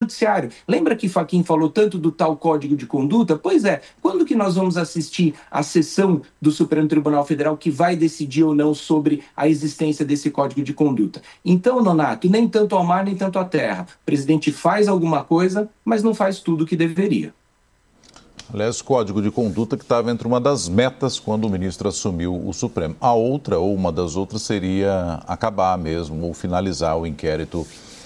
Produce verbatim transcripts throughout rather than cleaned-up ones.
Judiciário. Lembra que Fachin falou tanto do tal Código de Conduta? Pois é, quando que nós vamos assistir a sessão do Supremo Tribunal Federal que vai decidir ou não sobre a existência desse Código de Conduta? Então, Nonato, nem tanto ao mar, nem tanto à terra. O presidente faz alguma coisa, mas não faz tudo o que deveria. Aliás, Código de Conduta que estava entre uma das metas quando o ministro assumiu o Supremo. A outra, ou uma das outras, seria acabar mesmo, ou finalizar o inquérito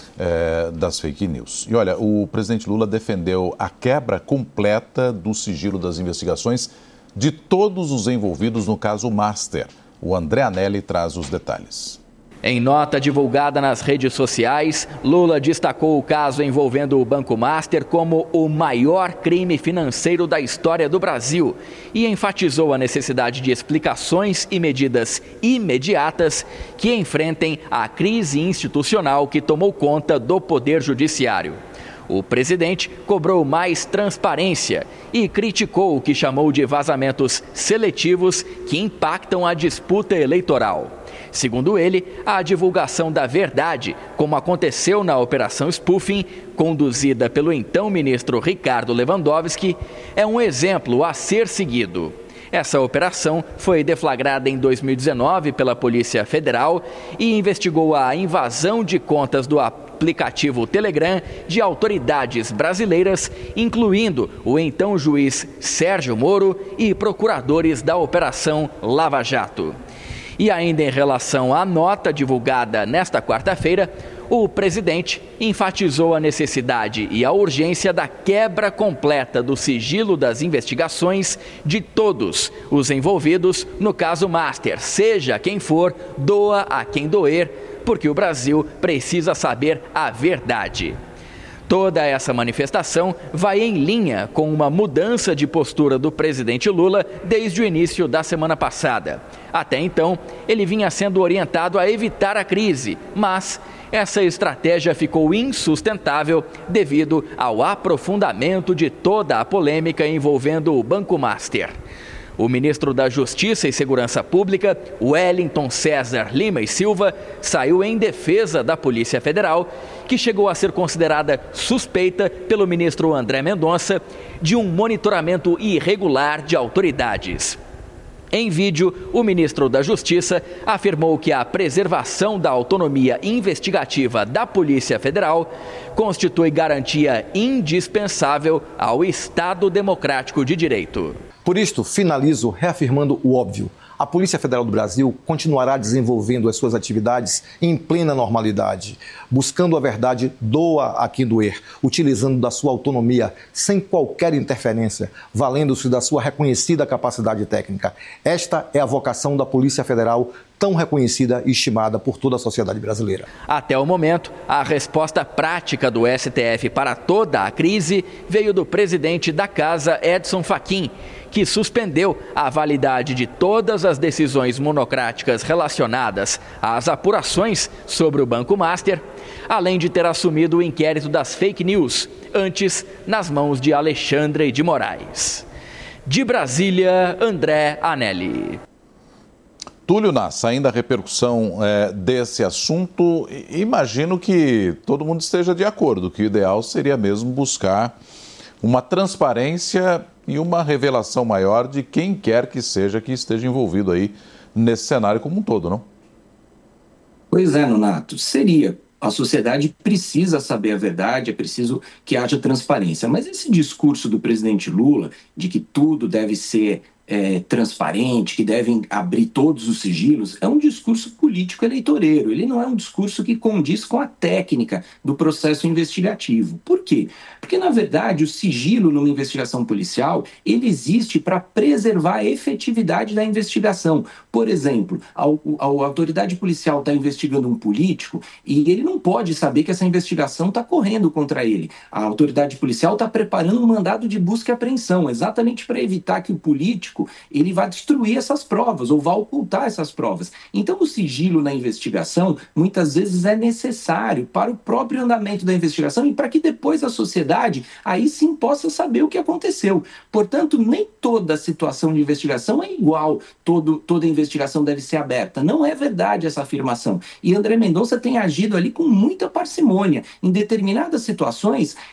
é, das fake news. E olha, o presidente Lula defendeu a quebra completa do sigilo das investigações de todos os envolvidos no caso Master. O André Anelli traz os detalhes. Em nota divulgada nas redes sociais, Lula destacou o caso envolvendo o Banco Master como o maior crime financeiro da história do Brasil e enfatizou a necessidade de explicações e medidas imediatas que enfrentem a crise institucional que tomou conta do Poder Judiciário. O presidente cobrou mais transparência e criticou o que chamou de vazamentos seletivos que impactam a disputa eleitoral. Segundo ele, a divulgação da verdade, como aconteceu na Operação Spoofing, conduzida pelo então ministro Ricardo Lewandowski, é um exemplo a ser seguido. Essa operação foi deflagrada em dois mil e dezenove pela Polícia Federal e investigou a invasão de contas do aplicativo Telegram de autoridades brasileiras, incluindo o então juiz Sérgio Moro e procuradores da Operação Lava Jato. E ainda em relação à nota divulgada nesta quarta-feira, o presidente enfatizou a necessidade e a urgência da quebra completa do sigilo das investigações de todos os envolvidos no caso Master, seja quem for, doa a quem doer, porque o Brasil precisa saber a verdade. Toda essa manifestação vai em linha com uma mudança de postura do presidente Lula desde o início da semana passada. Até então, ele vinha sendo orientado a evitar a crise, mas essa estratégia ficou insustentável devido ao aprofundamento de toda a polêmica envolvendo o Banco Master. O ministro da Justiça e Segurança Pública, Wellington César Lima e Silva, saiu em defesa da Polícia Federal, que chegou a ser considerada suspeita pelo ministro André Mendonça de um monitoramento irregular de autoridades. Em vídeo, o ministro da Justiça afirmou que a preservação da autonomia investigativa da Polícia Federal constitui garantia indispensável ao Estado Democrático de Direito. Por isto, finalizo reafirmando o óbvio. A Polícia Federal do Brasil continuará desenvolvendo as suas atividades em plena normalidade, buscando a verdade, doa a quem doer, utilizando da sua autonomia, sem qualquer interferência, valendo-se da sua reconhecida capacidade técnica. Esta é a vocação da Polícia Federal, tão reconhecida e estimada por toda a sociedade brasileira. Até o momento, a resposta prática do S T F para toda a crise veio do presidente da Casa, Edson Fachin, que suspendeu a validade de todas as decisões monocráticas relacionadas às apurações sobre o Banco Master, além de ter assumido o inquérito das fake news, antes nas mãos de Alexandre de Moraes. De Brasília, André Anelli. Túlio Nassa, ainda a repercussão é, desse assunto, imagino que todo mundo esteja de acordo, que o ideal seria mesmo buscar uma transparência e uma revelação maior de quem quer que seja que esteja envolvido aí nesse cenário como um todo, não? Pois é, Nonato, seria. A sociedade precisa saber a verdade, é preciso que haja transparência. Mas esse discurso do presidente Lula de que tudo deve ser É, transparente, que devem abrir todos os sigilos, é um discurso político-eleitoreiro. Ele não é um discurso que condiz com a técnica do processo investigativo. Por quê? Porque, na verdade, o sigilo numa investigação policial, ele existe para preservar a efetividade da investigação. Por exemplo, a, a, a autoridade policial está investigando um político e ele não pode saber que essa investigação está correndo contra ele. A autoridade policial está preparando um mandado de busca e apreensão, exatamente para evitar que o político ele vai destruir essas provas ou vai ocultar essas provas. Então, o sigilo na investigação, muitas vezes, é necessário para o próprio andamento da investigação e para que depois a sociedade, aí sim, possa saber o que aconteceu. Portanto, nem toda situação de investigação é igual, todo, toda investigação deve ser aberta. Não é verdade essa afirmação. E André Mendonça tem agido ali com muita parcimônia. Em determinadas situações,